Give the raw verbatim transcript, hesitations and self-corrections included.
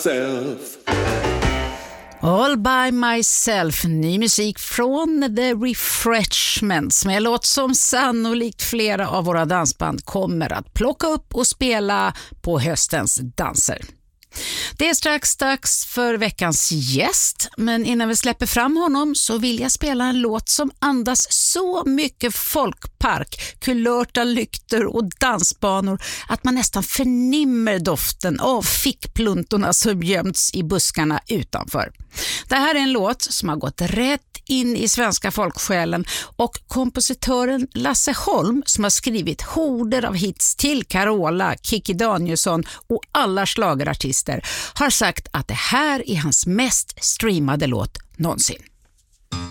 Self. All by myself, ny musik från The Refreshments med en låt som sannolikt flera av våra dansband kommer att plocka upp och spela på höstens danser. Det är strax dags för veckans gäst, men innan vi släpper fram honom så vill jag spela en låt som andas så mycket folkpark, kulörta lyktor och dansbanor att man nästan förnimmer doften av fickpluntorna som gömts i buskarna utanför. Det här är en låt som har gått rätt in i svenska folksjälen och kompositören Lasse Holm, som har skrivit horder av hits till Carola, Kikki Danielsson och alla schlagerartister, har sagt att det här är hans mest streamade låt någonsin.